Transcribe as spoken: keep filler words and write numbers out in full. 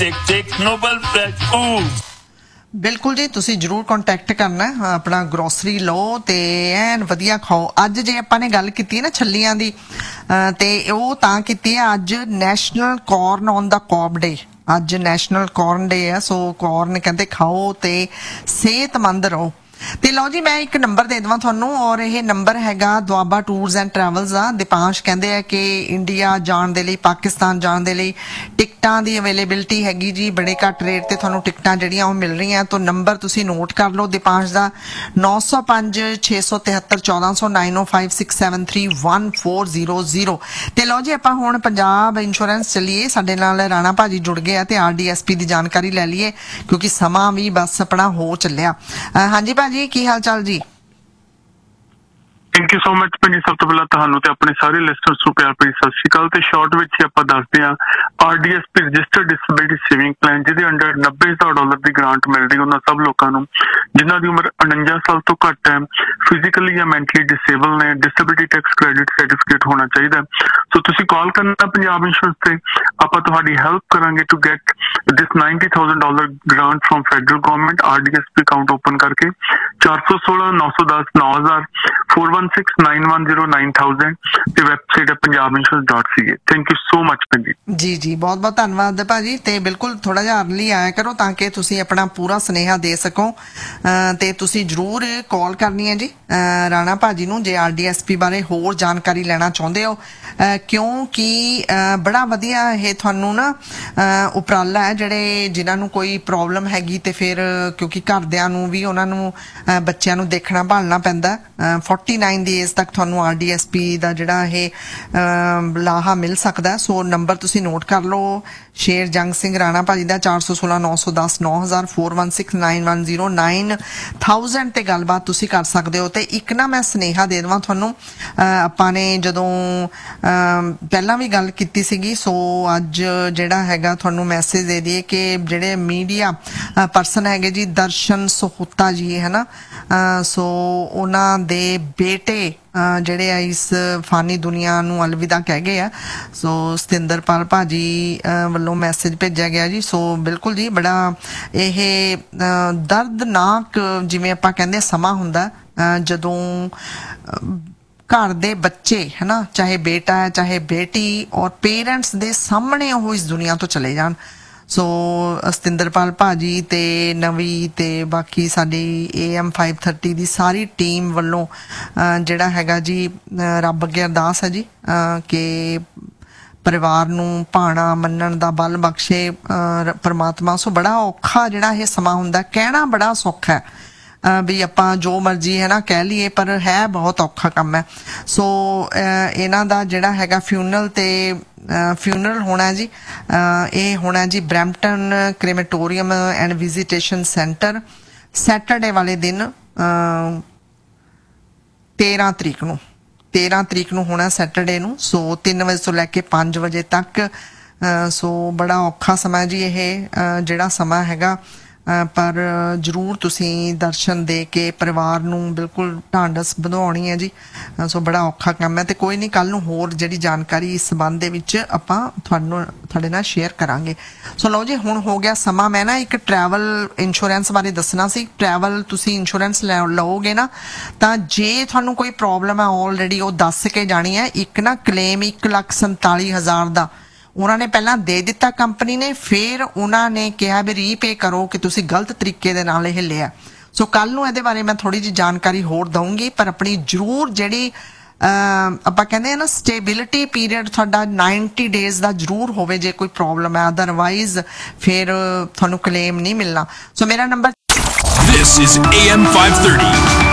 Nobel prize. ਬਿਲਕੁਲ ਜੀ, ਤੁਸੀਂ ਜ਼ਰੂਰ ਕੰਟੈਕਟ ਕਰਨਾ, ਆਪਣਾ ਗਰੋਸਰੀ ਲਓ ਤੇ ਐਨ ਵਧੀਆ ਖਾਓ। ਅੱਜ ਜੇ ਆਪਾਂ ਨੇ ਗੱਲ ਕੀਤੀ ਨਾ ਛੱਲੀਆਂ ਦੀ, ਤੇ ਉਹ ਤਾਂ ਕੀਤੀ ਹੈ, ਅੱਜ ਨੈਸ਼ਨਲ ਕੋਰਨ ਔਨ ਦਾ ਕੌਬ ਡੇ, ਅੱਜ ਨੈਸ਼ਨਲ ਕੋਰਨ ਡੇ ਹੈ। ਸੋ ਕੋਰਨ ਕਹਿੰਦੇ ਖਾਓ ਤੇ ਸਿਹਤਮੰਦ ਰਹੋ। ਤੇ ਲਓ ਜੀ, ਮੈਂ ਇੱਕ ਨੰਬਰ ਦੇ ਦੇਵਾਂ ਤੁਹਾਨੂੰ, ਔਰ ਇਹ ਨੰਬਰ ਹੈਗਾ ਦੁਆਬਾ ਟੂਰਸ ਐਂਡ ਟਰੈਵਲਸ ਦਾ। ਦੀਪਾਂਸ਼ ਕਹਿੰਦੇ ਆ ਕਿ ਇੰਡੀਆ ਜਾਣ ਦੇ ਲਈ, ਪਾਕਿਸਤਾਨ ਜਾਣ ਦੇ ਲਈ ਟਿਕਟਾਂ ਦੀ ਅਵੇਲੇਬਿਲਿਟੀ ਹੈਗੀ ਜੀ, ਬੜੇ ਘੱਟ ਰੇਟ ਤੇ ਤੁਹਾਨੂੰ ਟਿਕਟਾਂ ਜਿਹੜੀਆਂ ਉਹ ਮਿਲ ਰਹੀਆਂ। ਤਾਂ ਨੰਬਰ ਤੁਸੀਂ ਨੋਟ ਕਰ ਲਓ ਦੀਪਾਂਸ਼ ਦਾ, ਨੌ ਸੌ ਪੰਜ ਛੇ ਸੌ ਤਿਹੱਤਰ ਚੌਦਾਂ ਸੌ ਨਾਈਨ ਓ five six seven three one four zero zero. ਤੇ ਲਓ ਜੀ, ਆਪਾਂ ਹੁਣ ਪੰਜਾਬ ਇੰਸ਼ੋਰੈਂਸ ਚੱਲੀਏ। ਸਾਡੇ ਨਾਲ ਰਾਣਾ ਭਾਜੀ ਜੁੜ ਗਏ ਆ ਤੇ ਆਰ ਡੀ ਐਸ ਪੀ ਦੀ ਜਾਣਕਾਰੀ ਲੈ ਲਈਏ, ਕਿਉਂਕਿ ਸਮਾਂ ਵੀ ਬਸ ਆਪਣਾ ਹੋ ਚੱਲਿਆ। ਹਾਂਜੀ ਜੀ, ਕੀ ਹਾਲ ਚਾਲ ਜੀ? ਥੈਂਕ ਯੂ ਸੋ ਮਚ ਭਾਜੀ। ਸਭ ਤੋਂ ਪਹਿਲਾਂ ਤੁਹਾਨੂੰ ਤੇ ਆਪਣੇ ਸਾਰੇ ਲਿਸਨਰਸ ਨੂੰ ਪਿਆਰ ਭਰੀ ਸਤਿ ਸ਼੍ਰੀ ਅਕਾਲ। ਤੇ ਸ਼ਾਰਟ ਵਿੱਚ ਹੀ ਆਪਾਂ ਦੱਸਦੇ ਹਾਂ, R D S P registered disability saving plan, ਜਿਹਦੇ ਅੰਡਰ ਨੱਬੇ ਹਜ਼ਾਰ ਡਾਲਰ ਦੀ ਗ੍ਰਾਂਟ ਮਿਲਦੀ ਉਹਨਾਂ ਸਭ ਲੋਕਾਂ ਨੂੰ ਜਿਨ੍ਹਾਂ ਦੀ ਉਮਰ ਉਣੰਜਾ ਸਾਲ ਤੋਂ ਘੱਟ ਹੈ, ਫਿਜ਼ੀਕਲੀ ਜਾਂ ਮੈਂਟਲੀ ਡਿਸੇਬਲ ਨੇ, ਡਿਸੇਬਿਲਿਟੀ ਟੈਕਸ ਕ੍ਰੈਡਿਟ ਸਰਟੀਫਿਕੇਟ ਹੋਣਾ ਚਾਹੀਦਾ। ਸੋ ਤੁਸੀਂ ਕਾਲ ਕਰਨਾ ਪੰਜਾਬ ਇੰਸ਼ੋਰੈਂਸ ਤੇ, ਆਪਾਂ ਤੁਹਾਡੀ ਹੈਲਪ ਕਰਾਂਗੇ to get this ninety thousand dollar grant from federal government. R D S P account open ਕਰਕੇ ਚਾਰ ਸੌ ਸੋਲਾਂ ਨੌ ਸੌ ਦਸ ਨੌ ਹਜ਼ਾਰ four one six nine one zero nine thousand ਤੇ ਵੈਬਸਾਈਟ ਹੈ Punjab insurance dot C A. Thank you so much ਭਾਜੀ। ਜੀ ਜੀ, ਬਹੁਤ ਬਹੁਤ ਧੰਨਵਾਦ ਭਾਜੀ। ਤੇ ਬਿਲਕੁਲ ਥੋੜਾ ਜਿਹਾ ਅਰਲੀ ਆਇਆ ਕਰੋ ਤਾਂ ਕਿ ਤੁਸੀਂ ਆਪਣਾ ਪੂਰਾ ਸੁਨੇਹਾ ਦੇ ਸਕੋ। ਤੇ ਤੁਸੀਂ ਜ਼ਰੂਰ ਕਾਲ ਕਰਨੀ ਹੈ ਜੀ ਰਾਣਾ ਭਾਜੀ ਨੂੰ J R D S P ਬਾਰੇ ਹੋਰ ਜਾਣਕਾਰੀ ਲੈਣਾ ਚਾਹੁੰਦੇ ਹੋ, ਕਿਉਂਕਿ ਬੜਾ ਵਧੀਆ ਇਹ ਤੁਹਾਨੂੰ ਨਾ ਉਪਰਾਲਾ ਹੈ। ਜਿਹੜੇ ਜਿਨ੍ਹਾਂ ਨੂੰ ਕੋਈ ਪ੍ਰੋਬਲਮ ਹੈਗੀ ਤੇ ਫਿਰ ਕਿਉਂਕਿ ਘਰਦਿਆਂ ਨੂੰ ਵੀ ਉਹਨਾਂ ਨੂੰ ਬੱਚਿਆਂ ਨੂੰ ਦੇਖਣਾ ਭਾਲਣਾ ਪੈਂਦਾ, ਫੋਰਟੀ ਨਾਈਨ ਦੀ ਏਜ ਤੱਕ ਤੁਹਾਨੂੰ ਆਰ ਡੀ ਐਸ ਪੀ ਦਾ ਜਿਹੜਾ ਇਹ ਲਾਹਾ ਮਿਲ ਸਕਦਾ। ਸੋ ਨੰਬਰ ਤੁਸੀਂ ਨੋਟ ਕਰ ਲਓ, ਸ਼ੇਰ ਜੰਗ ਸਿੰਘ ਰਾਣਾ ਭਾਜੀ ਦਾ, ਚਾਰ ਸੌ ਸੋਲਾਂ ਨੌ ਸੌ ਦਸ ਨੌ ਹਜ਼ਾਰ four one six nine one zero nine thousand ਤੇ ਗੱਲਬਾਤ ਤੁਸੀਂ ਕਰ ਸਕਦੇ ਹੋ। ਤੇ ਇੱਕ ਨਾ ਮੈਂ ਸੁਨੇਹਾ ਦੇ ਦੇਵਾਂ ਤੁਹਾਨੂੰ, ਆਪਾਂ ਨੇ ਜਦੋਂ ਪਹਿਲਾਂ ਵੀ ਗੱਲ ਕੀਤੀ ਸੀਗੀ, ਸੋ ਅੱਜ ਜਿਹੜਾ ਹੈਗਾ ਤੁਹਾਨੂੰ ਮੈਸੇਜ ਦੇ ਦਈਏ ਕਿ ਜਿਹੜੇ ਮੀਡੀਆ ਪਰਸਨ ਹੈਗੇ ਜੀ ਦਰਸ਼ਨ ਸਹੋਤਾ ਜੀ ਹੈ ਨਾ, ਸੋ ਉਹਨਾਂ ਦੇ ਬੇਟੇ ਜਿਹੜੇ ਆ ਇਸ ਫਾਨੀ ਦੁਨੀਆ ਨੂੰ ਅਲਵਿਦਾ ਕਹਿ ਗਏ ਆ। ਸੋ ਸਤਿੰਦਰਪਾਲ ਭਾਜੀ ਵੱਲੋਂ ਮੈਸੇਜ ਭੇਜਿਆ ਗਿਆ ਜੀ। ਸੋ ਬਿਲਕੁਲ ਜੀ, ਬੜਾ ਇਹ ਦਰਦਨਾਕ ਜਿਵੇਂ ਆਪਾਂ ਕਹਿੰਦੇ ਸਮਾਂ ਹੁੰਦਾ ਜਦੋਂ ਘਰ ਦੇ ਬੱਚੇ ਹੈ ਨਾ, ਚਾਹੇ ਬੇਟਾ ਹੈ ਚਾਹੇ ਬੇਟੀ, ਔਰ ਪੇਰੈਂਟਸ ਦੇ ਸਾਹਮਣੇ ਉਹ ਇਸ ਦੁਨੀਆ ਤੋਂ ਚਲੇ ਜਾਣ। ਸੋ ਸਤਿੰਦਰਪਾਲ ਭਾਜੀ ਤੇ ਨਵੀ ਤੇ ਬਾਕੀ ਸਾਡੀ A M five thirty the sorry team ਵੱਲੋਂ ਜਿਹੜਾ ਹੈਗਾ ਜੀ ਰੱਬ ਅੱਗੇ ਅਰਦਾਸ ਹੈ ਜੀ ਕਿ ਪਰਿਵਾਰ ਨੂੰ ਭਾਣਾ ਮੰਨਣ ਦਾ ਬਲ ਬਖਸ਼ੇ ਪਰਮਾਤਮਾ। ਸੋ ਬੜਾ ਔਖਾ ਜਿਹੜਾ ਇਹ ਸਮਾਂ ਹੁੰਦਾ, ਕਹਿਣਾ ਬੜਾ ਸੌਖਾ ਹੈ ਵੀ ਆਪਾਂ ਜੋ ਮਰਜ਼ੀ ਹੈ ਨਾ ਕਹਿ ਲਈਏ, ਪਰ ਹੈ ਬਹੁਤ ਔਖਾ ਕੰਮ ਹੈ। ਸੋ ਇਹਨਾਂ ਦਾ ਜਿਹੜਾ ਹੈਗਾ ਫਿਊਨਰਲ ਤੇ ਫਿਊਨਰਲ ਹੋਣਾ ਜੀ, ਇਹ ਹੋਣਾ ਜੀ ਬਰੈਂਪਟਨ ਕ੍ਰੇਮੇਟੋਰੀਅਮ ਐਂਡ ਵਿਜ਼ੀਟੇਸ਼ਨ ਸੈਂਟਰ, ਸੈਟਰਡੇ ਵਾਲੇ ਦਿਨ ਤੇਰਾਂ ਤਰੀਕ ਨੂੰ ਤੇਰਾਂ ਤਰੀਕ ਨੂੰ ਹੋਣਾ ਸੈਟਰਡੇ ਨੂੰ। ਸੋ ਤਿੰਨ ਵਜੇ ਤੋਂ ਲੈ ਕੇ ਪੰਜ ਵਜੇ ਤੱਕ। ਸੋ ਬੜਾ ਔਖਾ ਸਮਾਂ ਜੀ ਇਹ ਜਿਹੜਾ ਸਮਾਂ ਹੈਗਾ, ਪਰ ਜ਼ਰੂਰ ਤੁਸੀਂ ਦਰਸ਼ਨ ਦੇ ਕੇ ਪਰਿਵਾਰ ਨੂੰ ਬਿਲਕੁਲ ਢਾਂਡਸ ਵਧਾਉਣੀ ਹੈ ਜੀ। ਸੋ ਬੜਾ ਔਖਾ ਕੰਮ ਹੈ। ਤੇ ਕੋਈ ਨਹੀਂ, ਕੱਲ ਨੂੰ ਹੋਰ ਜਿਹੜੀ ਜਾਣਕਾਰੀ ਇਸ ਸੰਬੰਧ ਦੇ ਵਿੱਚ ਆਪਾਂ ਤੁਹਾਨੂੰ ਤੁਹਾਡੇ ਨਾਲ ਸ਼ੇਅਰ ਕਰਾਂਗੇ। ਸੋ ਲਓ ਜੀ, ਹੁਣ ਹੋ ਗਿਆ ਸਮਾਂ। ਮੈਂ ਨਾ ਇੱਕ ਟਰੈਵਲ ਇੰਸ਼ੋਰੈਂਸ ਬਾਰੇ ਦੱਸਣਾ ਸੀ। ਟਰੈਵਲ ਤੁਸੀਂ ਇੰਸ਼ੋਰੈਂਸ ਲੈ ਲਓਗੇ ਨਾ, ਤਾਂ ਜੇ ਤੁਹਾਨੂੰ ਕੋਈ ਪ੍ਰੋਬਲਮ ਹੈ ਆਲਰੇਡੀ ਉਹ ਦੱਸ ਕੇ ਜਾਣੀ ਹੈ। ਇੱਕ ਨਾ ਕਲੇਮ ਇੱਕ ਲੱਖ ਸੰਤਾਲੀ ਹਜ਼ਾਰ ਦਾ ਉਹਨਾਂ ਨੇ ਪਹਿਲਾਂ ਦੇ ਦਿੱਤਾ ਕੰਪਨੀ ਨੇ, ਫਿਰ ਉਹਨਾਂ ਨੇ ਕਿਹਾ ਵੀ ਰੀਪੇ ਕਰੋ ਕਿ ਤੁਸੀਂ ਗਲਤ ਤਰੀਕੇ ਦੇ ਨਾਲ ਇਹ ਲਿਆ। ਸੋ ਕੱਲ ਨੂੰ ਇਹਦੇ ਬਾਰੇ ਮੈਂ ਥੋੜੀ ਜਿਹੀ ਜਾਣਕਾਰੀ ਹੋਰ ਦਊਂਗੀ, ਪਰ ਆਪਣੀ ਜ਼ਰੂਰ ਜਿਹੜੀ ਆਪਾਂ ਕਹਿੰਦੇ ਆ ਨਾ ਸਟੇਬਿਲਿਟੀ ਪੀਰੀਅਡ ਤੁਹਾਡਾ ਨਾਈਨਟੀ ਡੇਜ਼ ਦਾ ਜ਼ਰੂਰ ਹੋਵੇ ਜੇ ਕੋਈ ਪ੍ਰੋਬਲਮ ਹੈ, ਅਦਰਵਾਈਜ਼ ਫਿਰ ਤੁਹਾਨੂੰ ਕਲੇਮ ਨਹੀਂ ਮਿਲਣਾ। ਸੋ ਮੇਰਾ number This is A M five thirty